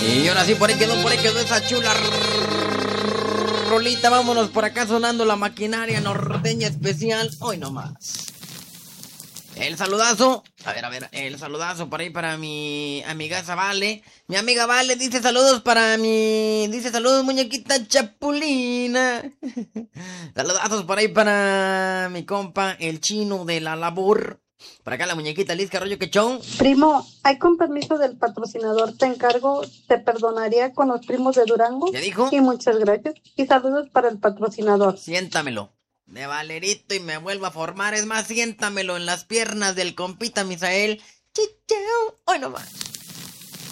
Y ahora sí, por ahí quedó esa chula rolita. Vámonos por acá sonando la maquinaria norteña especial. Hoy nomás. El saludazo, a ver, el saludazo por ahí para mi amiga Vale. Mi amiga Vale dice saludos para dice saludos muñequita chapulina. Saludazos por ahí para mi compa, el chino de la labor. Por acá la muñequita Liz Carrillo Quechón. Primo, hay con permiso del patrocinador, te encargo, te perdonaría con los primos de Durango. ¿Ya dijo? Y muchas gracias. Y saludos para el patrocinador. Siéntamelo. De Valerito y me vuelvo a formar. Es más, siéntamelo en las piernas del compita Misael. Chichao. Hoy nomás.